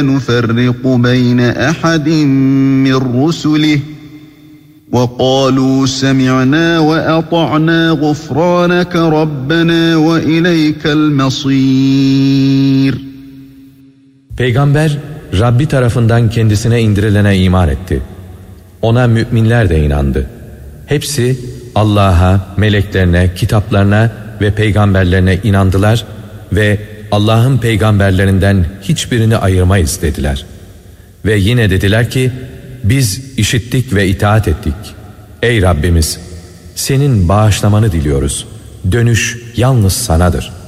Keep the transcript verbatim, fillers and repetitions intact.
نفرق بين أحد من رسله وقالوا سمعنا وأطعنا غفرانك ربنا وإليك المصير. Peygamber Rabbi tarafından kendisine indirilene iman etti. Ona müminler de inandı. Hepsi Allah'a, meleklerine, kitaplarına ve peygamberlerine inandılar ve Allah'ın peygamberlerinden hiçbirini ayırmayız dediler. Ve yine dediler ki, biz işittik ve itaat ettik. Ey Rabbimiz, senin bağışlamanı diliyoruz. Dönüş yalnız sanadır.